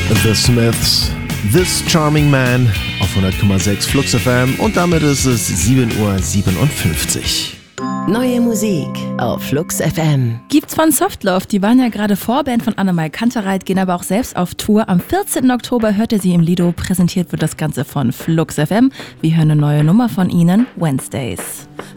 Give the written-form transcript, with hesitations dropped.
The Smiths, This Charming Man auf 100,6 Flux FM und damit ist es 7:57 Uhr. Neue Musik auf Flux FM. Gibt's von Softlove, die waren ja gerade Vorband von Annemai Kantereit, gehen aber auch selbst auf Tour. Am 14. Oktober hört ihr sie im Lido, präsentiert wird das Ganze von Flux FM. Wir hören eine neue Nummer von ihnen, Wednesdays.